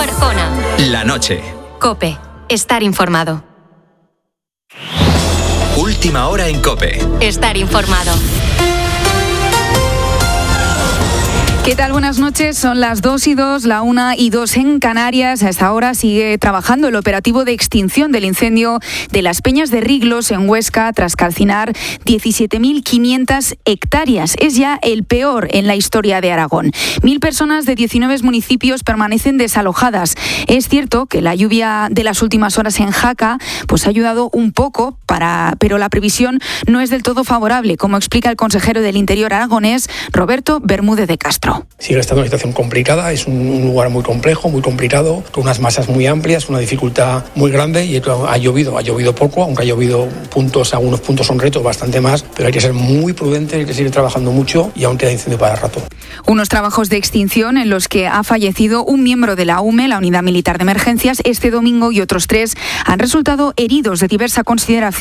por zona. La noche. COPE. Estar informado. Última hora en COPE. Estar informado. ¿Qué tal? Buenas noches. Son las 2:02, la 1:02 en Canarias. A esta hora sigue trabajando el operativo de extinción del incendio de las Peñas de Riglos en Huesca tras calcinar 17.500 hectáreas. Es ya el peor en la historia de Aragón. 1.000 personas de 19 municipios permanecen desalojadas. Es cierto que la lluvia de las últimas horas en Jaca ha ayudado un poco, pero la previsión no es del todo favorable, como explica el consejero del Interior aragonés, Roberto Bermúdez de Castro. Sigue estando una situación complicada, es un lugar muy complejo, muy complicado, con unas masas muy amplias, una dificultad muy grande y ha llovido poco, aunque ha llovido algunos puntos son retos, bastante más, pero hay que ser muy prudente, hay que seguir trabajando mucho y aún queda incendio para rato. Unos trabajos de extinción en los que ha fallecido un miembro de la UME, la Unidad Militar de Emergencias, este domingo, y otros 3 han resultado heridos de diversa consideración